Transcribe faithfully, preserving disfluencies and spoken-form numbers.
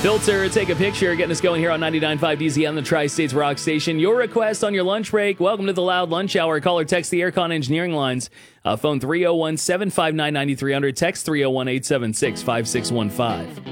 Filter, take a picture, getting us going here on ninety-nine point five D Z M, the Tri-States Rock Station. Your request on your lunch break. Welcome to the Loud Lunch Hour. Call or text the Aircon Engineering lines. Uh, phone three oh one, seven five nine, nine three hundred. Text three oh one, eight seven six, five six one five.